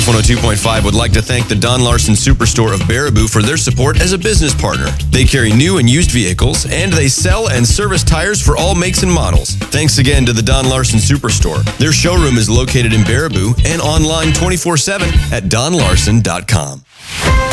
102.5 would like to thank the Don Larson Superstore of Baraboo for their support as a business partner. They carry new and used vehicles, and they sell and service tires for all makes and models. Thanks again to the Don Larson Superstore. Their showroom is located in Baraboo and online 24/7 at donlarson.com.